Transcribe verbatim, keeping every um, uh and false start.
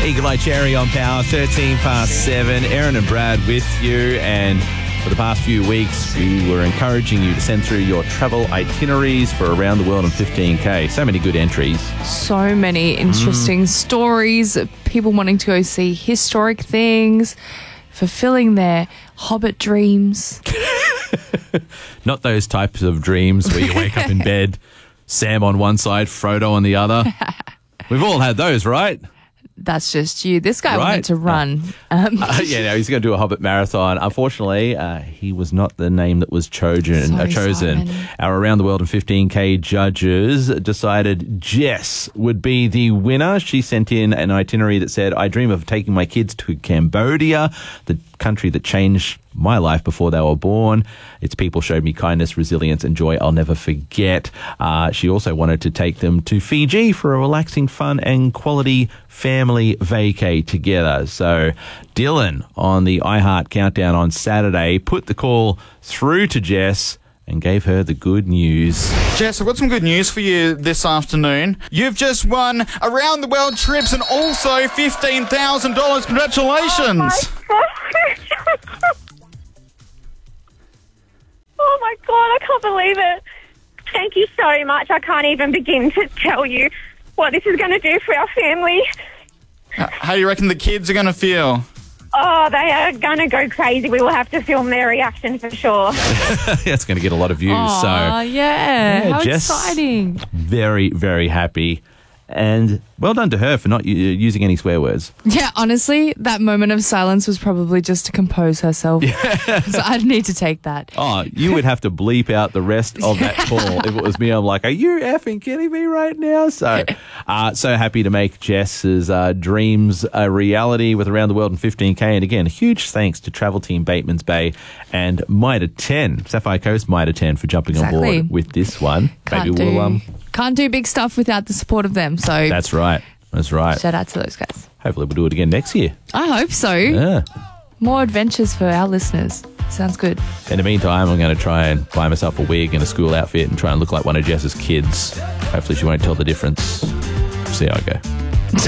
Eagle Eye Cherry on Power, thirteen past seven. Erin and Brad with you, and for the past few weeks we were encouraging you to send through your travel itineraries for around the world in fifteen K. So many good entries. So many interesting mm. stories, people wanting to go see historic things, fulfilling their Hobbit dreams. Not those types of dreams where you wake up in bed, Sam on one side, Frodo on the other. We've all had those, right? That's just you. This guy right? wanted to run. Um, uh, yeah, no, he's going to do a Hobbit marathon. Unfortunately, uh, he was not the name that was chosen. Sorry, uh, chosen. Simon. Our Around the World in fifteen K judges decided Jess would be the winner. She sent in an itinerary that said, I dream of taking my kids to Cambodia, the country that changed my life before they were born. Its people showed me kindness, resilience, and joy I'll never forget. Uh, she also wanted to take them to Fiji for a relaxing, fun, and quality family vacay together. So Dylan on the iHeart Countdown on Saturday put the call through to Jess and gave her the good news. Jess, I've got some good news for you this afternoon. You've just won Around the World trips and also fifteen thousand dollars. Congratulations. Oh my God, I can't believe it. Thank you so much. I can't even begin to tell you what this is going to do for our family. How do you reckon the kids are going to feel? Oh, they are going to go crazy. We will have to film their reaction for sure. It's going to get a lot of views. Aww, so yeah, yeah, how Jess, exciting. Very, very happy. And well done to her for not u- using any swear words. Yeah, honestly, that moment of silence was probably just to compose herself. Yeah. So I need to take that. Oh, you would have to bleep out the rest of that call. If it was me, I'm like, are you effing kidding me right now? So, uh, so happy to make Jess's uh, dreams a reality with Around the World in fifteen K. And again, huge thanks to Travel Team Bateman's Bay and Mitre ten, Sapphire Coast Mitre ten, for jumping Exactly. on board with this one. Can't Maybe do, we'll... um. Can't do big stuff without the support of them. So That's right. That's right. Shout out to those guys. Hopefully we'll do it again next year. I hope so. Yeah. More adventures for our listeners. Sounds good. In the meantime, I'm going to try and buy myself a wig and a school outfit and try and look like one of Jess's kids. Hopefully she won't tell the difference. See how I go.